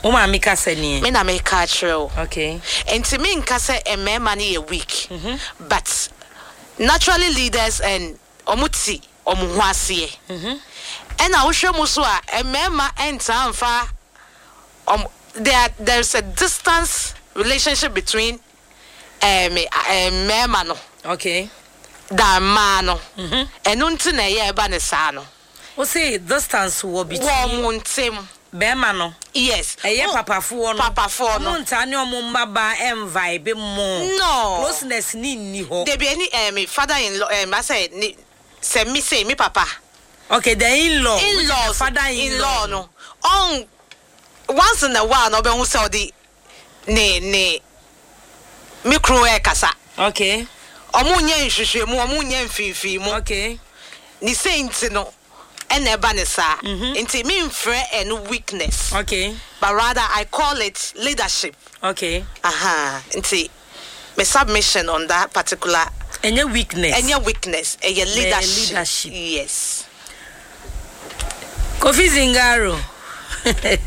Uma mi ka se ni. Me na me ka true. Okay. And me nka say a man a week. But naturally leaders and omuti omuhwasie. And I wish you so a man enter amfa there's a distance relationship between no. Okay. Da mano. And unti na ye ba ne sa no. O say distance will be between Bema no. Yes. Eye papafo no. Papafo no. Nta ne omo mbaba vibe mo. No. Closeness ni ho. There be any father-in-law I say me papa. Okay, the in-law. In-law. Father-in-law no. On once in a while no be hu say the ne micro e kasa. Okay. Omo nya nhwehwe mu, omo nya mfifi mu. Okay. Ni saint no and eba ne sa. Nti me mfre and weakness. Okay. But rather I call it leadership. Okay. Nti my submission on that particular any weakness. Any weakness, leadership. Leadership. Yes. Kofi Zingaro.